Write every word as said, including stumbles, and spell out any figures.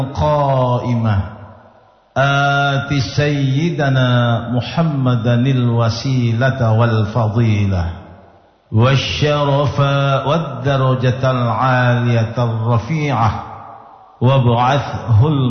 القائمة آت سيدنا محمدا الوسيلة والفضيلة والشرف والدرجة العالية الرفيعة وابعثه